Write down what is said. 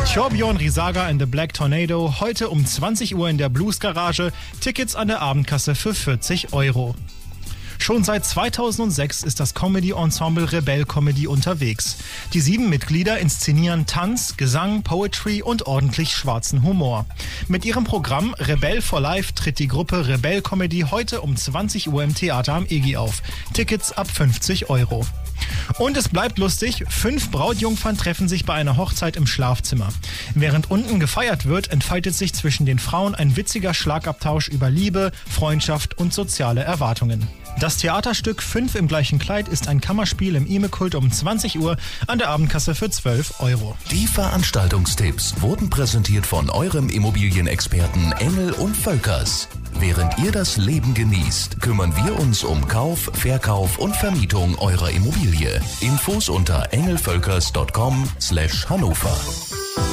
Torbjörn Risager and the Black Tornado, heute um 20 Uhr in der Blues Garage, Tickets an der Abendkasse für 40 Euro. Schon seit 2006 ist das Comedy-Ensemble Rebell Comedy unterwegs. Die 7 Mitglieder inszenieren Tanz, Gesang, Poetry und ordentlich schwarzen Humor. Mit ihrem Programm Rebell for Life tritt die Gruppe Rebell Comedy heute um 20 Uhr im Theater am EGI auf. Tickets ab 50 Euro. Und es bleibt lustig, 5 Brautjungfern treffen sich bei einer Hochzeit im Schlafzimmer. Während unten gefeiert wird, entfaltet sich zwischen den Frauen ein witziger Schlagabtausch über Liebe, Freundschaft und soziale Erwartungen. Das Theaterstück 5 im gleichen Kleid ist ein Kammerspiel im Ime-Kult um 20 Uhr an der Abendkasse für 12 Euro. Die Veranstaltungstipps wurden präsentiert von eurem Immobilienexperten Engel und Völkers. Während ihr das Leben genießt, kümmern wir uns um Kauf, Verkauf und Vermietung eurer Immobilie. Infos unter engelvölkers.com/Hannover.